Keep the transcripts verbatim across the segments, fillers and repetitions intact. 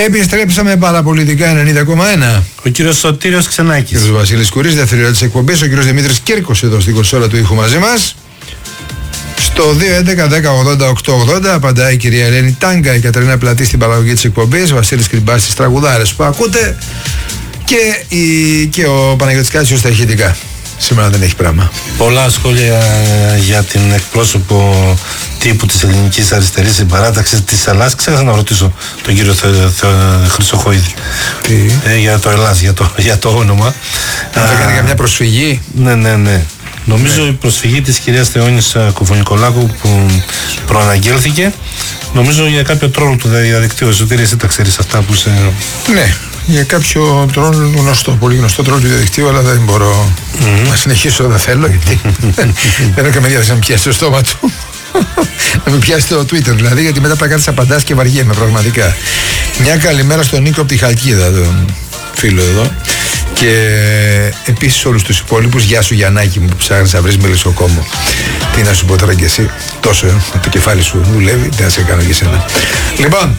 Επιστρέψαμε παραπολιτικά ενενήντα κόμμα ένα. Ο κύριος Σωτήριος Ξενάκης. Ο κύριος Βασίλης Κουρής, δεύτερη ώρα της εκπομπής. Ο κύριος Δημήτρης Κύρκος εδώ στην κονσόλα του ήχου μαζί μας. Στο δύο έντεκα δέκα ογδόντα οκτώ ογδόντα απαντάει η κυρία Ελένη Τάγκα, η Κατερίνα Πλατή στην παραγωγή της εκπομπής, Βασίλης Κρυμπάς στις τραγουδάρες που ακούτε και, η, και ο Παναγιώτης Κάτσιος στα ηχητικά. Σήμερα δεν έχει πράγμα. Πολλά σχόλια για την εκπρόσωπο τύπου της Ελληνικής Αριστερής Συμπαράταξης της Ελλάς. Ξέχασα να ρωτήσω τον κύριο Θε, Θε, Χρυσοχοίδη ε, για το Ελλάς, για το, για το όνομα. Θα κάνει καμιά προσφυγή. Ναι, ναι, ναι. Νομίζω ναι. η προσφυγή της κυρίας Θεόνης Κουφονικολάκου που προαναγγέλθηκε, νομίζω για κάποιο τρόλ του διαδικτύου. Σωτήρη, εσύ τα ξέρεις αυτά που σε... Ναι, για κάποιο τρόλ γνωστό, πολύ γνωστό τρόλ του διαδικτύου, αλλά δεν μπορώ mm-hmm. να συνεχίσω, δεν θέλω, γιατί δεν έχω καμία διάθεση να με πιάσει το στόμα του. Να με πιάσει το Twitter δηλαδή, γιατί μετά πλακάτης απαντάς και βαριέμαι πραγματικά. Μια καλημέρα στον Νίκο από τη Χαλκίδα, τον φίλο εδώ. Και επίσης όλους τους υπόλοιπους, γεια σου Γιαννάκη μου που ψάχνεις να βρεις μελισσοκόμο. Τι να σου πω τώρα κι εσύ, τόσο ε, το κεφάλι σου δουλεύει, δεν θα σε κάνω και σένα. Λοιπόν,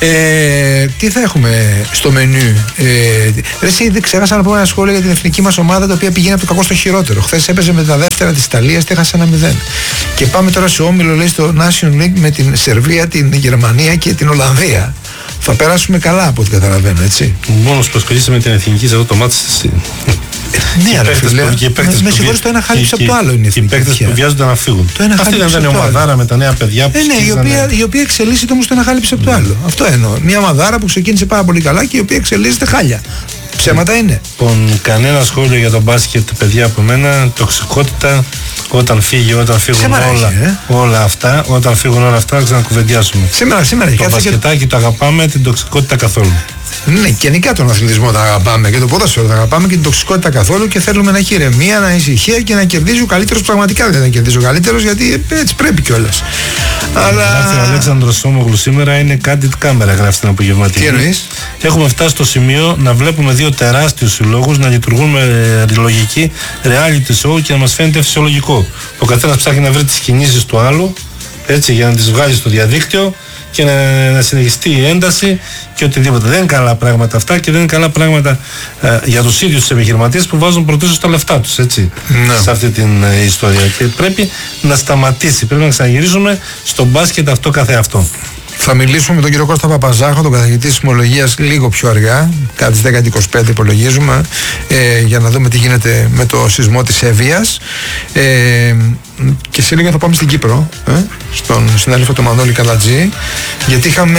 ε, τι θα έχουμε στο μενού. ε, Εσύ δεν ξέχασα να πω ένα σχόλιο για την εθνική μας ομάδα, τα οποία πηγαίνει από το κακό στο χειρότερο. Χθες έπαιζε με τα δεύτερα της Ιταλίας και έχασε ένα μηδέν. Και πάμε τώρα σε όμιλο, λέει, στο National League με την Σερβία, την Γερμανία και την Ολλανδία. Θα περάσουμε καλά από ό,τι καταλαβαίνω, έτσι. Μόνος που ασχολείσαι με την εθνική σε αυτό το μάτι εσύ. Ναι, αλλά φίλε, με συγχωρείς, το ένα χάλιψε από το άλλο είναι η εθνική. Οι παίκτες που βιάζονται να φύγουν. Αυτή δεν ήταν η ομαδάρα με τα νέα παιδιά που ναι, η οποία εξελίσσεται όμως το ένα χάλιψε από το άλλο. Αυτό εννοώ. Μια ομαδάρα που ξεκίνησε πάρα πολύ καλά και η οποία εξελίσσεται χάλια. Ψέματα είναι. Λοιπόν, κανένα σχόλιο για τον μπάσκετ, παιδιά, από μένα. Τοξικότητα, όταν φύγει, όταν φύγουν σήμερα όλα, έχει, ε? όλα αυτά, όταν φύγουν όλα αυτά, θα ξανακουβεντιάσουμε. Σήμερα, σήμερα το μπασκετάκι και... το αγαπάμε, την τοξικότητα καθόλου. Ναι, γενικά τον αθλητισμό τα αγαπάμε και το ποδόσφαιρο τα αγαπάμε και την τοξικότητα καθόλου και θέλουμε να έχει ηρεμία, να έχει ησυχία και να κερδίζει ο καλύτερος. Πραγματικά δεν να κερδίζει ο καλύτερος, γιατί έτσι πρέπει κιόλας. Αλλά. Ο Αλέξανδρος Σόμογλου σήμερα είναι κάτι κάμερα, γράφει την απογευματική. Τι εννοείς? Έχουμε φτάσει στο σημείο να βλέπουμε δύο τεράστιους συλλόγους να λειτουργούν με λογική reality show και να μας φαίνεται φυσιολογικό. Ο καθένας ψάχνει να βρει τις κινήσεις του άλλου, έτσι, για να τις βγάλει στο διαδίκτυο και να, να συνεχιστεί η ένταση και οτιδήποτε. Δεν είναι καλά πράγματα αυτά και δεν είναι καλά πράγματα ε, για τους ίδιους τους επιχειρηματίες που βάζουν πρωτίστως τα λεφτά τους, έτσι, ναι. σε αυτή την ε, ιστορία. Και πρέπει να σταματήσει, πρέπει να ξαναγυρίσουμε στο μπάσκετ αυτό καθεαυτό. Θα μιλήσουμε με τον κύριο Κώστα Παπαζάχο, τον καθηγητή σεισμολογίας, λίγο πιο αργά, κατά τις δέκα και είκοσι πέντε υπολογίζουμε, ε, για να δούμε τι γίνεται με το σεισμό της Εύβοιας. Ε, και σε λίγο θα πάμε στην Κύπρο, ε, στον συνάδελφο τον Μανώλη Καλατζή, γιατί είχαμε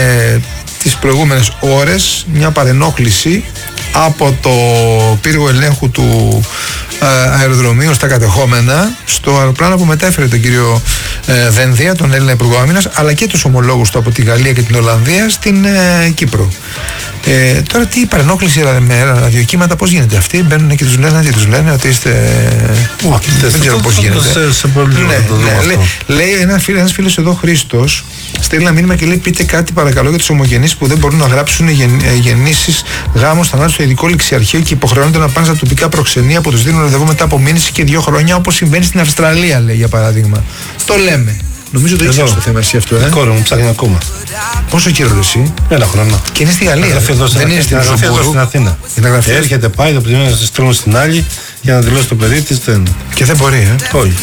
τις προηγούμενες ώρες μια παρενόχληση από το πύργο ελέγχου του αεροδρομίου στα κατεχόμενα, στο αεροπλάνο που μετέφερε τον κύριο ε, Δένδια, τον Έλληνα Υπουργό Άμυνας, αλλά και τους ομολόγους του από τη Γαλλία και την Ολλανδία στην ε, Κύπρο. Ε, τώρα τι παρενόχληση με ραδιοκύματα, πώς γίνεται αυτή? Μπαίνουν και τους λένε, τι τους λένε, ότι είστε... Oh, δεν ξέρω πώς γίνεται. Σε, σε πολύ ναι, ναι, λέει, λέει ένας φίλος, ένας φίλος εδώ, Χρήστος, στέλνει ένα μήνυμα και λέει: πείτε κάτι παρακαλώ για τους ομογενείς που δεν μπορούν να γράψουν γεν, γεννήσεις, γάμους, θανάτους στο ειδικό ληξιαρχείο και υποχρεώνονται να πάνε στα τοπικά προξενία που τους δίνουν ραντεβού μετά από μήνυση και δύο χρόνια, όπως συμβαίνει στην Αυστραλία, λέει, για παράδειγμα. Το λέμε. Νομίζω το ήξερες το θέμα εσύ αυτό, ε. Η κόρη μου ψάχνει ακόμα. Πόσο καιρό εσύ? Ένα χρόνο. Και είναι στη Γαλλία. Δεν είναι στην Αθήνα. Έρχεται, πάει, το παιδί να τη στέλνουν στην άλλη για να δηλώσει το παιδί τη. Δεν... Και δεν μπορεί, ε. Όχι.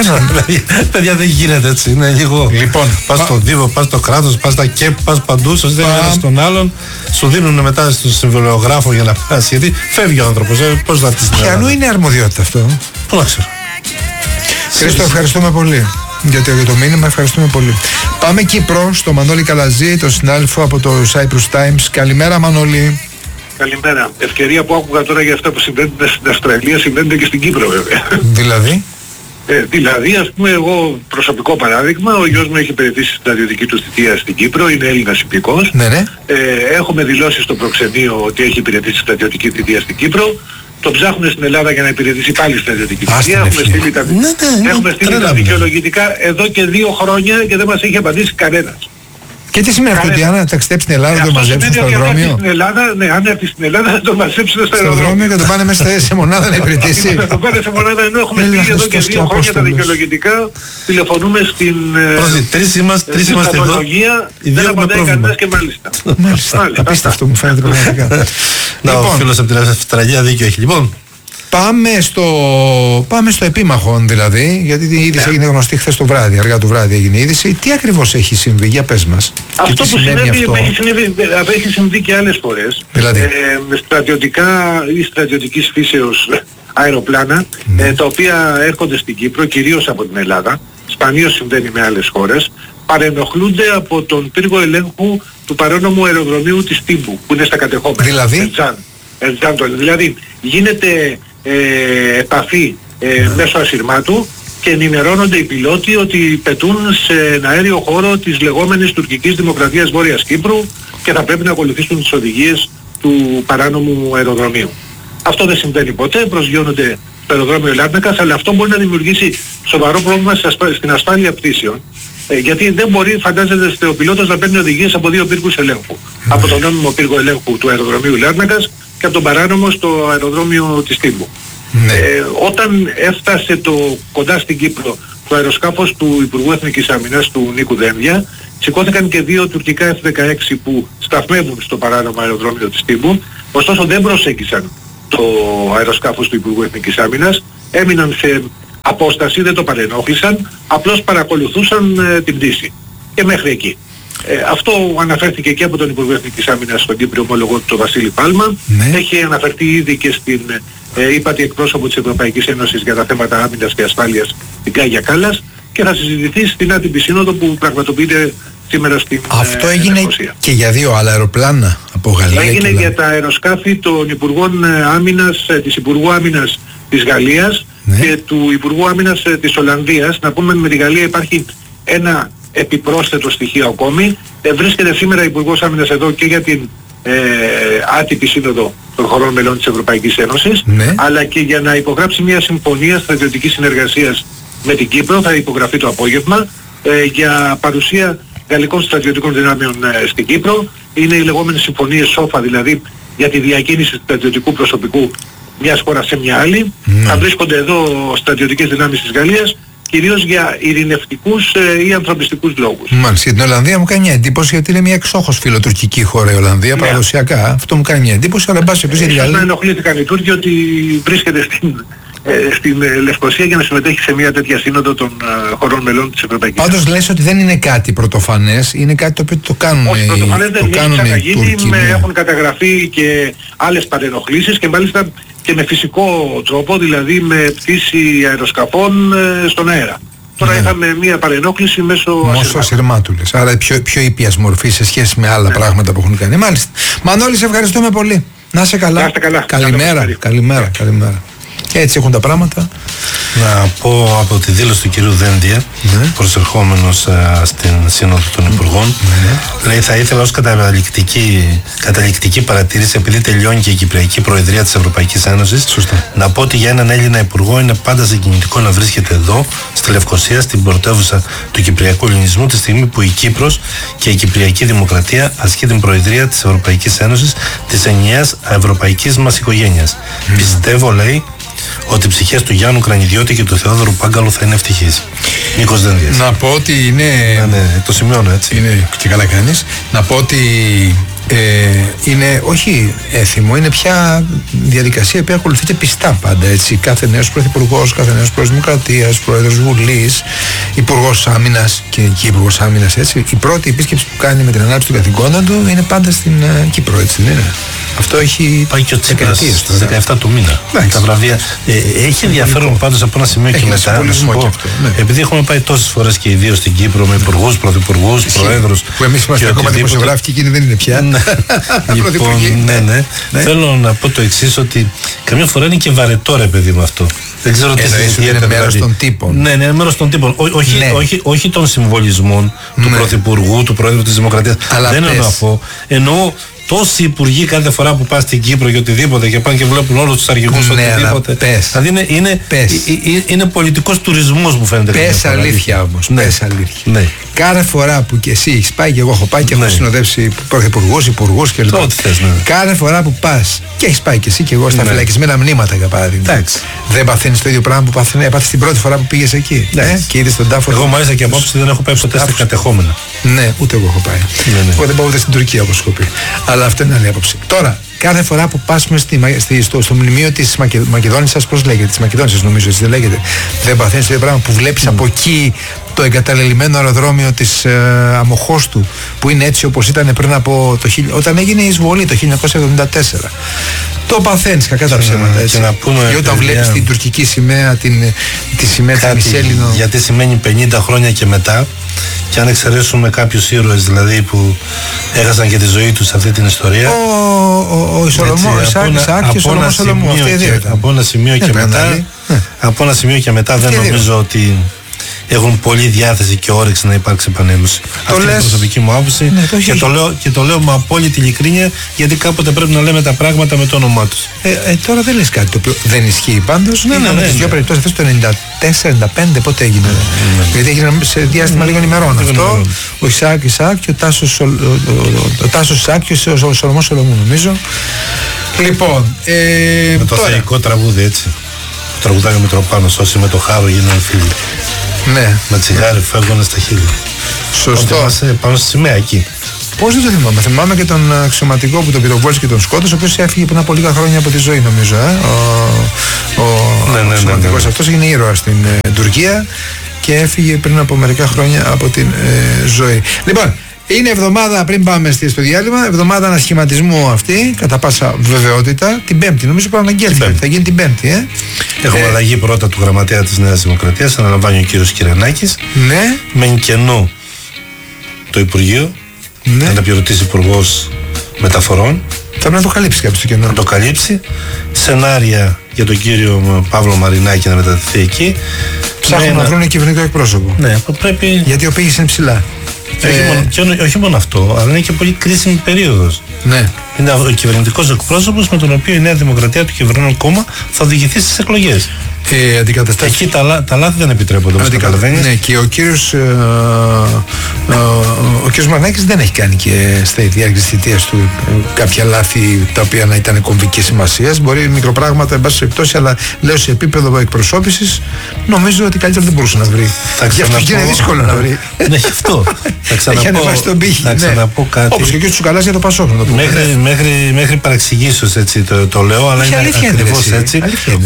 Παιδιά, δεν γίνεται έτσι. Είναι λίγο. Λοιπόν, πα στον Δήμο, πα στο κράτο, πα στα ΚΕΠ, πα παντού, σα δίνουν ένα στον άλλον, σου δίνουν μετά στον συμβολιογράφο για να πας. Γιατί φεύγει ο άνθρωπο. Πώ θα τη δει. Ποιανού είναι αρμοδιότητα αυτό? Πού να ξέρω. Χρήστο, ευχαριστούμε πολύ για το, για το μήνυμα, ευχαριστούμε πολύ. Πάμε Κύπρο, στο Μανώλη Καλαζή, τον συνάδελφο από το Cyprus Times. Καλημέρα, Μανώλη. Καλημέρα. Ευκαιρία που άκουγα τώρα για αυτά που συμβαίνουν στην Αυστραλία, συμβαίνουν και στην Κύπρο, βέβαια. Δηλαδή? Ε, δηλαδή, ας πούμε, εγώ προσωπικό παράδειγμα, ο γιος μου έχει υπηρετήσει στην στρατιωτική του θητεία στην Κύπρο, είναι Έλληνας υπηκός. Ναι, ναι. Ε, έχουμε δηλώσει στο προξενείο ότι έχει υπηρετήσει στρατιωτική θητεία στην Κύπρο. Το ψάχνουν στην Ελλάδα για να υπηρετήσει πάλι στην στρατιωτική θητεία. Έχουμε στείλει τα, ναι, ναι, έχουμε στείλει τα δικαιολογητικά εδώ και δύο χρόνια και δεν μας έχει απαντήσει κανένας. Και τι σημαίνει αυτό, ότι αν ταξιδέψει στην Ελλάδα, τον μαζέψουν στο αεροδρόμιο. Στην Ελλάδα, ναι, αν έρθει στην Ελλάδα, θα τον μαζέψουν στο αεροδρόμιο και τον πάνε μέσα σε μονάδα να υπηρετήσει. Θα τον πάνε σε μονάδα, ενώ έχουμε πει εδώ και δύο χρόνια τα δικαιολογητικά. Τηλεφωνούμε στην στρατολογία, δεν απαντάει κανένας και μάλιστα. Μάλιστα. Απίστευτο μου φαίνεται πραγματικά. Να, ο φίλος από την Αυστραλία δίκιο έχει. Λοιπόν, Πάμε στο, πάμε στο επίμαχο δηλαδή, γιατί η είδηση έγινε γνωστή χθες το βράδυ, αργά το βράδυ έγινε η είδηση. Τι ακριβώς έχει συμβεί, για πες μας. Αυτό που συνέβη, αυτό? Έχει, συνέβη, έχει συμβεί και άλλες φορές. Δηλαδή. Ε, με στρατιωτικά ή στρατιωτικής φύσεως αεροπλάνα, ναι. ε, τα οποία έρχονται στην Κύπρο, κυρίως από την Ελλάδα, σπανίως συμβαίνει με άλλες χώρες, παρενοχλούνται από τον πύργο ελέγχου του παρόνομου αεροδρομίου της Τύμπου, που είναι στα κατεχόμενα. Δηλαδή. Ερτζάν, Ερτζάν, δηλαδή γίνεται Ε, επαφή ε, μέσω ασυρμάτου και ενημερώνονται οι πιλότοι ότι πετούν σε ένα αέριο χώρο της λεγόμενης τουρκικής δημοκρατίας Βόρειας Κύπρου και θα πρέπει να ακολουθήσουν τις οδηγίες του παράνομου αεροδρομίου. Αυτό δεν συμβαίνει ποτέ, προσγειώνονται στο αεροδρόμιο Λάρνακας, αλλά αυτό μπορεί να δημιουργήσει σοβαρό πρόβλημα στην ασφάλεια πτήσεων. Ε, γιατί δεν μπορεί, φαντάζεται, ο πιλότος να παίρνει οδηγίες από δύο πύργους ελέγχου. Mm. Από τον νόμιμο πύργο ελέγχου του αεροδρομίου Λάρνακας και από τον παράνομο στο αεροδρόμιο της Τύμπου. Ναι. Ε, όταν έφτασε το κοντά στην Κύπρο το αεροσκάφος του Υπουργού Εθνικής Άμυνας του Νίκου Δένδια, σηκώθηκαν και δύο τουρκικά εφ δεκαέξι που σταθμεύουν στο παράνομο αεροδρόμιο της Τύμπου, ωστόσο δεν προσέγγισαν το αεροσκάφος του Υπουργού Εθνικής Άμυνας, έμειναν σε απόσταση, δεν το παρενόχλησαν, απλώς παρακολουθούσαν ε, την πτήση. Και μέχρι εκεί. Ε, αυτό αναφέρθηκε και από τον Υπουργό Εθνικής Άμυνας στον Κύπριο ομολογό του, τον Βασίλη Πάλμα. Ναι. Έχει αναφερθεί ήδη και στην ε, ύπατη εκπρόσωπο της Ευρωπαϊκής Ένωσης για τα θέματα άμυνας και ασφάλειας, την Κάγια Κάλλας, και θα συζητηθεί στην άτυπη σύνοδο που πραγματοποιείται σήμερα στην Αυτό ε, έγινε Λευκοσία. Και για δύο άλλα αεροπλάνα από Γαλλία. Έγινε για τα αεροσκάφη των Υπουργών Άμυνας, της Υπουργού Άμυνας της Γαλλίας, ναι, και του Υπουργού Άμυνας της Ολλανδίας. Να πούμε, με τη Γαλλία υπάρχει ένα επιπρόσθετο στοιχείο ακόμη. Ε, βρίσκεται σήμερα Υπουργός Άμυνας εδώ και για την ε, άτυπη σύνοδο των χωρών μελών της Ευρωπαϊκής Ένωσης, ναι, αλλά και για να υπογράψει μια συμφωνία στρατιωτικής συνεργασίας με την Κύπρο, θα υπογραφεί το απόγευμα, ε, για παρουσία γαλλικών στρατιωτικών δυνάμεων ε, στην Κύπρο. Είναι οι λεγόμενες συμφωνίες σόφα, δηλαδή για τη διακίνηση του στρατιωτικού προσωπικού μιας χώρας σε μια άλλη. Ναι. Θα βρίσκονται εδώ στρατιωτικές δυνάμεις της Γαλλίας, κυρίως για ειρηνευτικούς ε, ή ανθρωπιστικούς λόγους. Μάλιστα, την Ολλανδία μου κάνει μια εντύπωση, γιατί είναι μια εξόχως φιλοτουρκική χώρα η Ολλανδία, ναι, παραδοσιακά. Αυτό μου κάνει μια εντύπωση, αλλά μπας επίσης για τη Γαλλία. Να ενοχλήθηκαν οι Τούρκοι ότι βρίσκεται στην, ε, στην ε, Λευκοσία για να συμμετέχει σε μια τέτοια σύνοδο των ε, χωρών μελών της Ευρωπαϊκής Ένωσης. Πάντως λες ότι δεν είναι κάτι πρωτοφανές, είναι κάτι το οποίο το κάνουν οι Τούρκοι. Όχι, πρωτοφανές δεν έχει ξαναγίνει, έχουν καταγραφεί και άλλες παρενοχλήσεις και μάλιστα και με φυσικό τρόπο, δηλαδή με πτήση αεροσκαφών ε, στον αέρα. Τώρα ναι, είχαμε μία παρενόχληση μέσω ασυρμάτου. ασυρμάτου λες. Άρα πιο, πιο ήπιας μορφή σε σχέση με άλλα, ναι, πράγματα που έχουν κάνει. Μάλιστα. Μανώλη, σε ευχαριστούμε πολύ. Να είσαι καλά. Να είστε καλά. Καλημέρα. Καλημέρα. Καλημέρα. Καλημέρα. Και έτσι έχουν τα πράγματα. Να πω από τη δήλωση του κυρίου Δένδια, ναι, προσερχόμενος α, στην Σύνοδο των Υπουργών, ναι, λέει, θα ήθελα ως καταληκτική, καταληκτική παρατήρηση, επειδή τελειώνει και η Κυπριακή Προεδρία της Ευρωπαϊκής Ένωσης, σωστά, να πω ότι για έναν Έλληνα Υπουργό είναι πάντα συγκινητικό να βρίσκεται εδώ, στη Λευκοσία, στην πρωτεύουσα του Κυπριακού Ελληνισμού, τη στιγμή που η Κύπρος και η Κυπριακή Δημοκρατία ασκεί την Προεδρία της Ευρωπαϊκής Ένωσης, της ενιαίας ευρωπαϊκής μας οικογένειας. Mm. Πιστεύω, λέει, ότι οι ψυχές του Γιάννου Κρανιδιώτη και του Θεόδωρου Πάγκαλου θα είναι ευτυχείς. Νίκος Δένδιας. Να πω ότι είναι... Ναι, ναι, το σημειώνω έτσι. Είναι και καλά κάνεις. Να πω ότι ε, είναι όχι έθιμο, είναι πια διαδικασία που ακολουθείται πιστά πάντα, έτσι. Κάθε νέος πρωθυπουργός, κάθε νέος πρόεδρος Δημοκρατίας, πρόεδρος Βουλής, υπουργός Άμυνας και, και υπουργός Άμυνας, έτσι. Η πρώτη επίσκεψη που κάνει με την ανάπτυξη των καθηκόντων του είναι πάντα στην uh, Κύπρο, έτσι, δεν είναι? Αυτό έχει πάει και ο Τσίπρας στις δεκαεπτά του μήνα. Ναι, τα βραβεία. Ε, έχει ενδιαφέρον πάντως από ένα σημείο έχει και μετά. Να σου πω, αυτό, ναι. Επειδή έχουμε πάει τόσες φορές και οι δύο στην Κύπρο με υπουργούς, πρωθυπουργούς, προέδρους. Που εμείς είμαστε ακόμα δημοσιογράφοι και εκείνοι δεν είναι πια. Λοιπόν, ναι, ναι. Θέλω να πω το εξής, ότι καμιά φορά είναι και βαρετό, ρε παιδί με αυτό. Δεν ξέρω τι είναι. Είναι μέρος των τύπων. Ναι, είναι μέρος των τύπων. Όχι των συμβολισμών του πρωθυπουργού, του πρόεδρου της Δημοκρατίας. Δεν εννοώ αυτό. Εννοώ τόσοι υπουργοί κάθε φορά που πας στην Κύπρο και οτιδήποτε και πάνε και βλέπουν όλους τους αρχηγούς, ναι, οτιδήποτε. Δηλαδή είναι, είναι, είναι πολιτικός τουρισμός που φαίνεται. Πες αλήθεια όμως. Ναι. Πες αλήθεια. Ναι. Κάθε φορά που και εσύ έχεις πάει και εγώ έχω πάει και ναι. έχω συνοδεύσει πρωθυπουργούς, υπουργούς κλπ. Ό,τι θες, ναι. Κάθε φορά που πας και έχεις πάει και εσύ και εγώ στα ναι. φυλακισμένα μνήματα για παράδειγμα. Εντάξει. Δεν παθαίνεις το ίδιο πράγμα που πάθεις την πρώτη φορά που πήγες εκεί. Ε? Και είδες τον τάφο. Εγώ μάλιστα και απόψε δεν έχω πάει ποτέ στα κατεχόμενα. Ναι, ούτε εγώ έχω πάει. Ναι, ναι. Εγώ δεν πάω ούτε στην Τουρκία όπως έχω πει. Αλλά αυτό είναι άλλη άποψη. Τώρα, κάθε φορά που πας στη, στη, στο, στο μνημείο της Μακε, Μακεδόνισσας, πώς λέγεται, της Μακεδόνισσας νομίζω, έτσι δεν λέγεται. Δεν παθαίνεις το ίδιο πράγμα που βλέπεις mm. από εκεί το εγκαταλελειμμένο αεροδρόμιο της ε, Αμοχώστου που είναι έτσι όπως ήταν πριν από το, όταν έγινε η εισβολή το χίλια εννιακόσια εβδομήντα τέσσερα. Το παθαίνεις κακά τα ψέματα, έτσι. Και όταν βλέπεις την τουρκική σημαία, την, τη σημαία της Μισέλινο. Γιατί σημαίνει πενήντα χρόνια και μετά. Και αν εξαιρέσουμε κάποιους ήρωες δηλαδή που έχασαν και τη ζωή τους σε αυτή την ιστορία. Ο Σολομό, Ισαάκ και ο Σολομό Σολομού. Από ένα σημείο και μετά, από ένα σημείο και μετά δεν νομίζω ότι έχουν πολλή διάθεση και όρεξη να υπάρξει επανένωση. Το αυτή λες... είναι η προσωπική μου άποψη ναι, το και, το λέω, και το λέω με απόλυτη ειλικρίνεια γιατί κάποτε πρέπει να λέμε τα πράγματα με το όνομά τους. Ε, ε, τώρα δεν λες κάτι το οποίο δεν ισχύει πάντως. Ναι, ναι, ναι, τις ναι. δύο περιπτώσεις αυτές το ενενήντα τέσσερα ενενήντα πέντε πότε έγινε. Ναι. Γιατί έγινε σε διάστημα λίγων ημερών ναι, αυτό. Ναι, ναι. Ο Ισαάκ Ισαάκ και ο Τάσος, ο, ο, ο, ο Τάσος Ισαάκ και ο Σολομός Σολομού νομίζω. Λοιπόν, ε, με το τώρα... θεϊκό τραγούδι έτσι. Το τραγουδάκι με Μητροπάνος, όσοι με το χάρο γίνανε φίλοι. Ναι. Με τσιγάρι φεύγουνε στα χείλη. Σωστό. Πάνω στη σημαία εκεί. Πώς δεν το θυμάμαι. Θυμάμαι και τον αξιωματικό που τον πυροβόλησε και τον σκότωσε, ο οποίος έφυγε πριν από λίγα χρόνια από τη ζωή νομίζω. Ε? Ο, ο ναι, ναι, αξιωματικός ναι, ναι, ναι. αυτός έγινε ήρωας στην ε, Τουρκία και έφυγε πριν από μερικά χρόνια από την ε, ζωή. Λοιπόν, είναι εβδομάδα πριν πάμε στο διάλειμμα, εβδομάδα ανασχηματισμού αυτή, κατά πάσα βεβαιότητα. Την Πέμπτη, νομίζω που αναγγέλθηκε. Θα γίνει την Πέμπτη, ε. Έχουμε ε, αλλαγή πρώτα του γραμματέα της Νέας Δημοκρατίας, αναλαμβάνει ο κύριος Κυρενάκης. Ναι. Μεν κενό το Υπουργείο. Ναι. Αναπληρωτής Υπουργός Μεταφορών. Θα πρέπει να το καλύψει κάποιος το κενό. Να το καλύψει. Σενάρια για τον κύριο Παύλο Μαρινάκη να μετατεθεί εκεί. Ψάχνουν να βρουν κυβερνητικό εκπρόσωπο. Ναι, πρέπει. Γιατί ο πήγης είναι ψηλά. Και, ε... όχι μόνο, και όχι μόνο αυτό, αλλά είναι και πολύ κρίσιμη περίοδος. Ναι. Είναι ο κυβερνητικός εκπρόσωπος με τον οποίο η Νέα Δημοκρατία του κυβερνών κόμμα θα οδηγηθεί στις εκλογές. Ε, αντικαταστάσεις. Εκεί τα, τα λάθη δεν επιτρέπονται. Αντικαταστάσεις. Ναι, και ο κύριος, ε, ε, ο κύριος Μαρινάκης δεν έχει κάνει και στα διάρκεια της θητείας του κάποια λάθη τα οποία να ήταν κομβικής σημασίας. Μπορεί μικροπράγματα, εν πάση περιπτώσει, αλλά λέω σε επίπεδο εκπροσώπησης νομίζω ότι καλύτερα δεν μπορούσε να βρει. Γι' αυτό και είναι δύσκολο να βρει. Ναι, γι' αυτό. Έχει ανεβάσει τον πύχη. Θα ξαναπώ κάτι. Όπως και ο κύριος Τσουκαλάς για το Πασόκ. Μέχρι παρεξηγήσεως έτσι το λέω, αλλά είναι ακριβώς έτσι.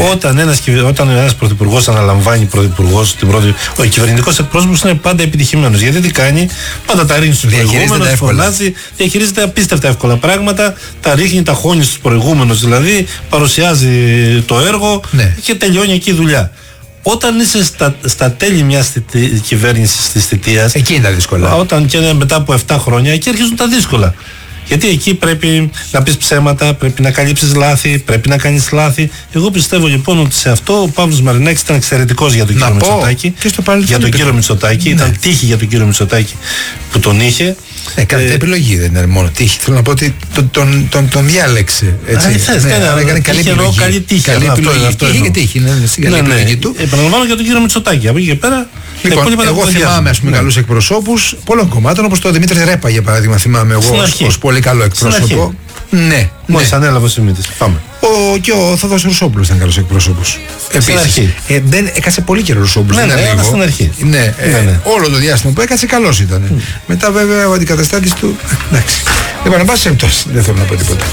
Όταν ένας πρωθυπουργός αναλαμβάνει πρωθυπουργός, την πρώτη, ο κυβερνητικός εκπρόσωπος είναι πάντα επιτυχημένος. Γιατί τι κάνει, πάντα τα ρίχνει στους προηγούμενους, φωνάζει, διαχειρίζεται απίστευτα εύκολα πράγματα, τα ρίχνει, τα χώνει στους προηγούμενους, δηλαδή παρουσιάζει το έργο ναι. και τελειώνει εκεί η δουλειά. Όταν είσαι στα, στα τέλη μιας κυβέρνησης της θητείας, εκεί είναι τα δύσκολα. Όταν και μετά από επτά χρόνια, εκεί αρχίζουν τα δύσκολα. Γιατί εκεί πρέπει να πεις ψέματα, πρέπει να καλύψεις λάθη, πρέπει να κάνεις λάθη. Εγώ πιστεύω λοιπόν ότι σε αυτό ο Παύλος Μαρινάκης ήταν εξαιρετικός για τον κύριο Μητσοτάκη. Για τον κύριο Μητσοτάκη, ναι. Ήταν τύχη για τον κύριο Μητσοτάκη που τον είχε. Ε, κάθε ε, επιλογή δεν είναι μόνο τύχη. Θέλω να πω ότι τον, τον, τον, τον διάλεξε. Έτσι. Α, θες, ναι, ναι, έκανε καλή επιλογή. Καλή τύχη. Καλή επιλογή. Αυτό, τύχη και τύχη. Ναι, στην καλή ναι, επιλογή του. Επαναλαμβάνω για τον κύριο Μητσοτάκη. Από εκεί και πέρα. Λοιπόν, εγώ θυμάμαι ας πούμε ναι. καλούς εκπροσώπους πολλών κομμάτων, όπως τον Δημήτρη Ρέπα για παράδειγμα, θυμάμαι εγώ ως, ως πολύ καλό εκπρόσωπο. Ναι. Μόλις ναι. ανέλαβε ο Σιμίτης. Πάμε. Ο, και ο Θοδωρής Ρουσόπουλος ήταν καλός εκπρόσωπος. Επίσης. Ε, δεν έκατσε πολύ καιρό ο Ρουσόπουλος. Ναι, ναι, ναι, στην αρχή. Ναι, ε, ναι, ναι. Όλο το διάστημα που έκατσε καλός ήταν. Mm. Μετά βέβαια ο αντικαταστάτης του. Εντάξει. Λοιπόν, να πάση περιπτώσει, δεν θέλω να πω τίποτα.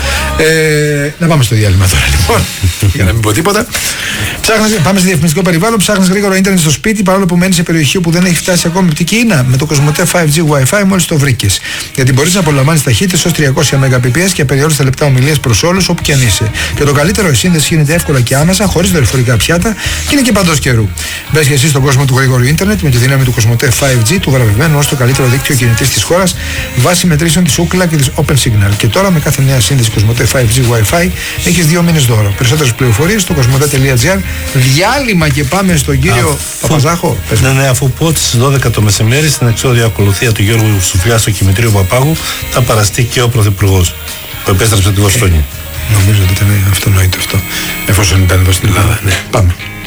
Ε, να πάμε στο διάλειμμα τώρα λοιπόν. Για να μην πω τίποτα. Ψάχνας, πάμε σε διαφημιστικό περιβάλλον. Ψάχνεις γρήγορο ίντερνετ στο σπίτι παρόλο που μένεις σε περιοχή που δεν έχει φτάσει ακόμη οπτική ίνα. Με το Κοσμοτέ φάιβ τζι Wi-Fi μόλις το βρήκες. Γιατί μπορείς να απολαμβάνεις ταχύτητες ως τριακόσια μεγαμπιτ και απεριόριστα λεπτά ομιλίες προς όλους όπου και αν είσαι. Και το καλύτερο, η σύνδεση γίνεται εύκολα και άμεσα, χωρίς δορυφορικά πιάτα και είναι και παντός καιρού. Μπες και εσύ στον κόσμο του γρήγορου ίντερνετ με τη δύναμη του Κοσμοτέ φάιβ τζι, του βραβευμένου ως το καλύτερο δίκτυο κινητής της χώρας βάσει μετρήσεων της Ookla και της Open Signal. Και τώρα με κάθε νέα σύνδεση Κοσμοτέ φάιβ τζι Wi-Fi έχεις δύο μήνες δώρο. Περισσότερες πληροφορίες στο κοσμοτέ τελεία τζι άρ. Διάλειμμα και πάμε στον κύριο Παπαζάχο. Ναι, ναι, αφού πω ότι στις δώδεκα το μεσημέρι στην εξώδια ακολουθία του Γιώργου Σουφλιά στο κημητήριο Παπάγου θα παραστεί και ο Πρωθυπουργός που επέστρεψε τη Βοστόνη. Νομίζω ότι ήταν αυτονόητο αυτό, εφόσον ήταν εδώ στην Ελλάδα. Ναι, πάμε.